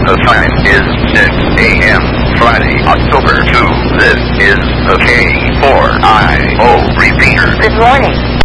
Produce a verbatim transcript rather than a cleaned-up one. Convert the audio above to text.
The time is six a m Friday, October second. This is the K four I O repeater. Good morning.